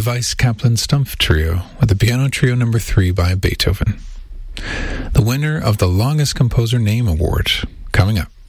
the Weiss Kaplan Stumpf Trio with the Piano Trio No. 3 by Beethoven. The winner of the Longest Composer Name Award, coming up.